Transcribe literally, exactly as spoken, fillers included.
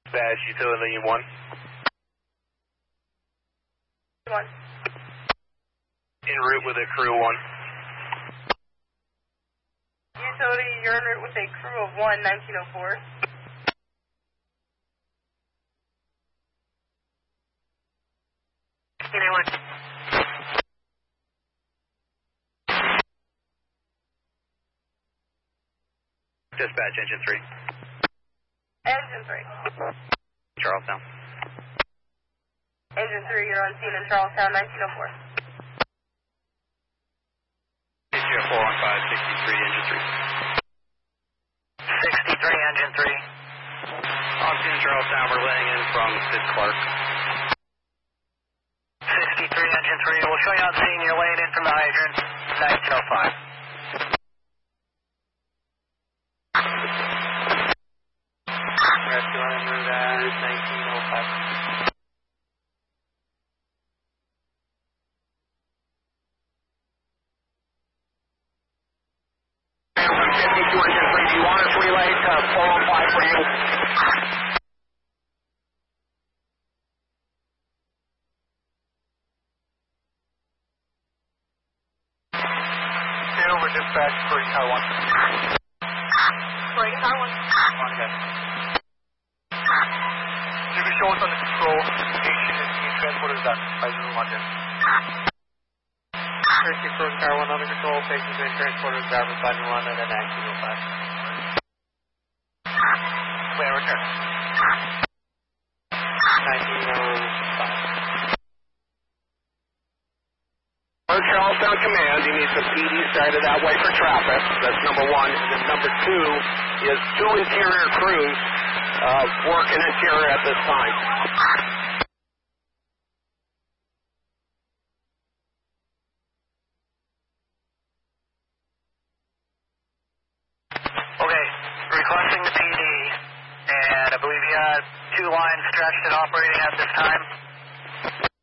Badge utility one. One. En route with a crew one. Utility, you're en route with a crew of one, nineteen oh four. Anyone? Dispatch, engine three. Engine three. Charlestown. Engine three, you're on scene in Charlestown, nineteen oh four. H G F four one five, sixty-three, engine three. sixty-three, engine three. On scene in Charlestown, we're laying in from Sid Clark. sixty-three, engine three. We'll show you on scene. You're laying in from the hydrant, nineteen oh five. Rescue on route at nineteen oh five. fifty-two, engine three. Do you want us relayed to four oh five for you? Over dispatch for car one. Sorry, car one. Okay. You can show us on the control station if you transport is done by Zulu London. Rescue for car one under control, station being transported to Dartmouth by New London at nineteen oh five. Wait, return. nineteen oh five. For Charlestown Command, you need some P D started that way for traffic. That's number one. And then number two is two interior crews uh, working interior at this time. Okay, requesting the P D, and I believe you had two lines stretched and operating at this time.